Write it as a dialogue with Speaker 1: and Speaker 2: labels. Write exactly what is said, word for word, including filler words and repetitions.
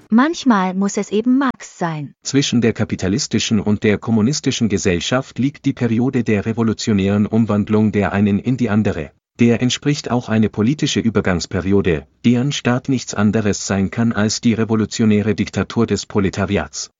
Speaker 1: Manchmal muss es eben Marx sein.
Speaker 2: Zwischen der kapitalistischen und der kommunistischen Gesellschaft liegt die Periode der revolutionären Umwandlung der einen in die andere. Der entspricht auch eine politische Übergangsperiode, deren Staat nichts anderes sein kann als die revolutionäre Diktatur des Proletariats.